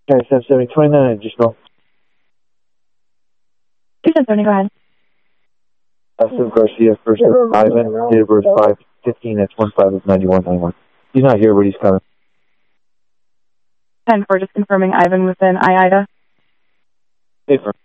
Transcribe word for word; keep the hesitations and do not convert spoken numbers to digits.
Okay, seven seventy twenty-nine, additional. two ten seventy, go ahead. Esteban Garcia, first of Ivan, date of birth five fifteen, that's one five of ninety-one ninety-one. He's not here, but he's coming. ten four, just confirming Ivan within I I D A. Hey,